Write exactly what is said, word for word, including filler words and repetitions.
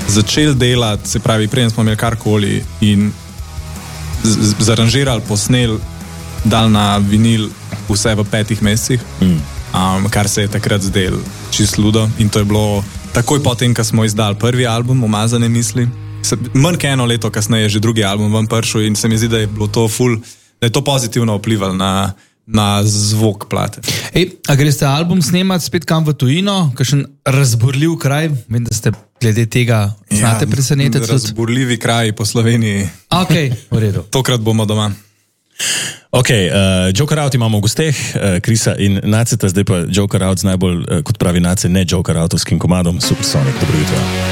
začeli delati, se pravi, preden smo imeli karkoli in z- zaranžirali, posneli, dal na vinil vse v petih mesecih, mm. um, kar se je takrat zdel čisto ludo in to je bilo takoj potem, ko smo izdali prvi album Umazane misli. Se, manj kot eno leto kasneje je že drugi album vam prišel in se mi zdi, da je bilo to ful, da je to pozitivno vplivalo na, na zvok plate. Ej, a greste album snemati spet kam v tujino, kakšen razburljiv kraj? Vem, da ste glede tega znate ja, presenetiti. Razburljivi kraji po Sloveniji. Ok, v redu. Tokrat bomo doma. Ok, uh, Joker Out imamo v gosteh, uh, Krisa in Naceta, zdaj pa Joker Out z najbolj, uh, kot pravi Nace, ne Joker Outovskim komadom, Supersonic. Dobro jutro.